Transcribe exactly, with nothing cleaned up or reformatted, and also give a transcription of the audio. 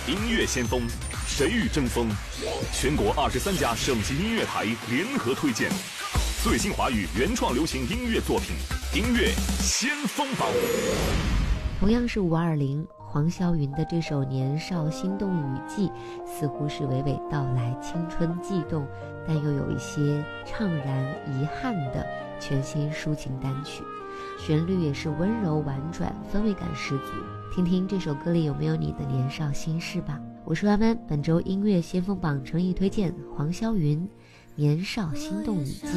音乐先锋，谁与争锋？全国二十三家省级音乐台联合推荐最新华语原创流行音乐作品，音乐先锋榜。 同样是五二零，黄霄云的这首《年少心动雨季》似乎是娓娓道来青春悸动，但又有一些怅然遗憾的全新抒情单曲，旋律也是温柔婉转，氛围感十足。听听这首歌里有没有你的年少心事吧。我是阿曼，本周音乐先锋榜诚意推荐黄霄云《年少心动雨季》。